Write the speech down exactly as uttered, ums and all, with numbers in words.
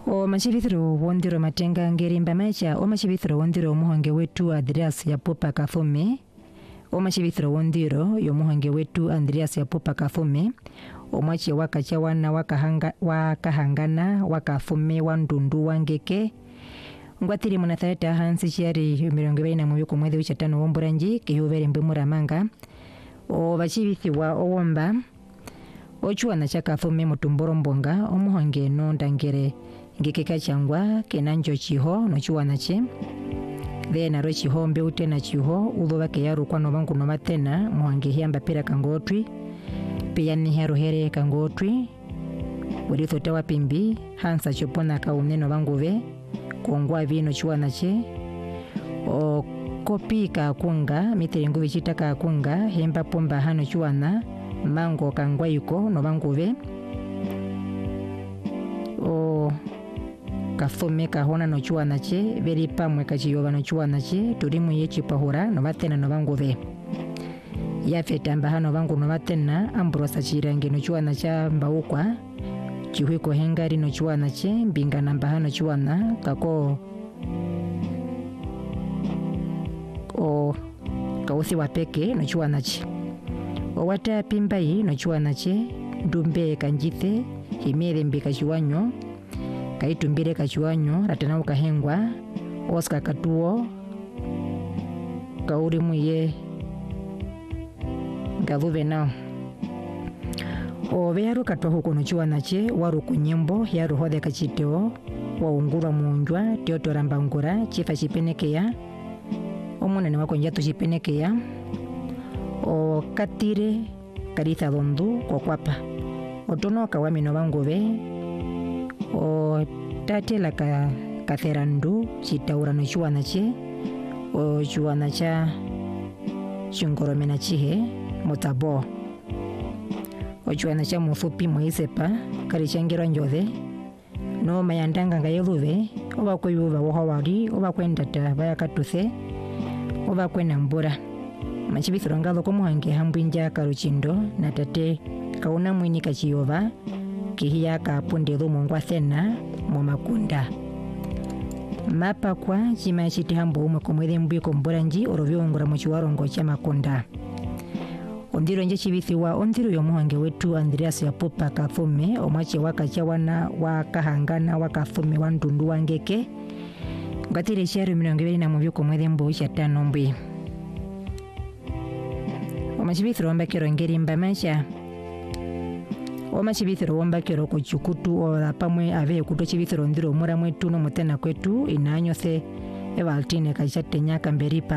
O machibithiro wondiro matenga ngerimba maisha o machibithiro wondiro muhange wetu Andreas Yapopa Kafume o machibithiro wondiro yo muhange wetu Andreas Yapopa Kafume o mwachi wakacha wana wakahanga wakahangana wakafume wandundu wangeke ngwatiri munathareta hansi chiari mirongo ibiri na mubiri kumwezi w'ichatano womburanji kihubere mbemura manga o bachibithiwa owomba ochuana chakafume mutumboro mbonga omuhange no ndangere ngekeka changwa kenanjo chiho no chuana che thena ro chiho mbe utena chiho uloba ke yaru kwano bangu no matena muhange hiamba pera kangotwi pia ni hero here kangotwi urito tawa pimbi hansa chopona ka uneno bangu ve kongwa vino chuana che o kopi ka kunga mitiri nguvi chitaka kunga hemba pomba hano chuana mango kangwa yuko no bangu ve o kafume kahona no chuana che veri pamwe kachiyoba no chuana che tulimu yechi pahura no batena no bangu ve yafetamba hano bangu no batena ambrosa chirange no chuana cha mbaukwa chihwiko hengari no chuana che mbinga namba hano chuana kako o kausi wapeke no chuana che o wata pimbai no chuana che ndumbe kanjite himere mbika chiwanyo kaitumbire kachiwanyo ratana ukahengwa Oscar Katuo kauri muye gavuve nao o veru katwa huko no chuana che waru kunyembo yaru hode kachiteo wa ungura munjwa teotora mbangura chifa chipenekeya omunene wako njatu chipenekeya o katire karitha dondu kokwapa otono kawami no bangove o tate la ka katherandu chitaura no chuana che o chuana cha chingoromena chihe motabo o chuana cha mufupi moisepa karichangira njothe no mayandanga ngayeluve oba kuyuva wohawari oba kwenda ta bayakatuthe oba kwena mbura machibithiro ngalo komuhange hambwinja karuchindo na tate kauna mwini kachiyova kihiya kapunde lumongwa thena mu makunda mapa kwa chima chiti hambo umwe komwele mbwiko mburanji orovyongora mu chiwarongo cha makunda ondiro nje chibithiwa ondiro yo muhange wetu Andreas Yapopa Kafume omwache wakacha wana wakahangana wakafume wandundu wangeke ngatire chiari mirongo ibiri na mubiri komwele mbu w'ichatano mbwi omachibithiro wambakiro ngerimba maisha omachibithiro wambakiro kuchukutu ora pamwe ave kuto chibithiro ndiro mura mwetu no mutena kwetu inanyose evaltine kachatenya kamberipa